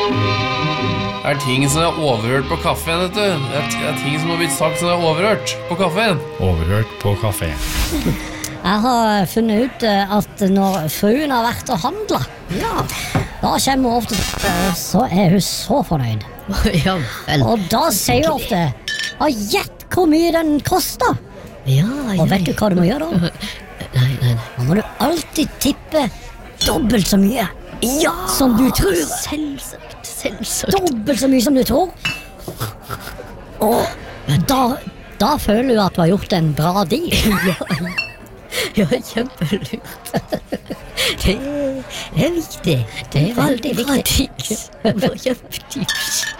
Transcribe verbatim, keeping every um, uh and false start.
Det er ting som er overhørt på kaffen, vet du. Det er, det er ting som har blitt sagt som er overhørt på kaffen. Overhørt på kafé. Jeg har funnet ut eh, at når fruen har vært og handlet, ja, da kommer hun ofte, eh, så er hun så fornøyd. Ja, vel. Og da sier hun ofte, «Å, gjett hvor mye den koster!» Ja, ja. Og vet du hva du må gjøre da? Nei, nei, nei. Da må du alltid tippe dobbelt så mye Ja, som du tror. Selvsagt, selvsagt. Dobbelt så mye som du tror. Og da, da føler du at du har gjort en bra deal. Ja, ja, kjempelurt. Det er viktig. Det er veldig bra viktig. tips. Bra kjempetips.